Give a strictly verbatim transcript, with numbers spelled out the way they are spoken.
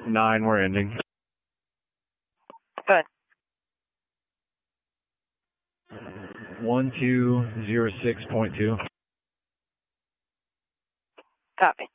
nine, we're ending. Good. one two zero six point two. Copy.